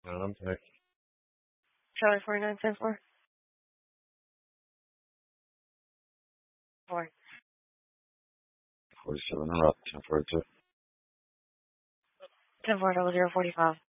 Contact. Charlie 4910-4. 4. 47 and up. 1042. 10-4 0045.